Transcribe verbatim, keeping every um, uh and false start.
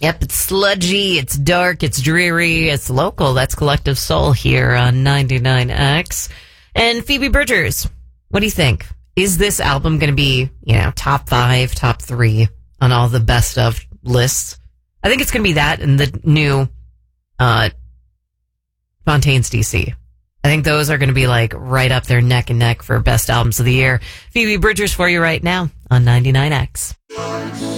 Yep, it's sludgy, it's dark, it's dreary, it's local. That's Collective Soul here on ninety-nine X. And Phoebe Bridgers, what do you think? Is this album going to be, you know, top five, top three on all the best of lists? I think it's going to be that and the new uh, Fontaine's D C. I think those are going to be like right up there neck and neck for best albums of the year. Phoebe Bridgers for you right now on ninety-nine X.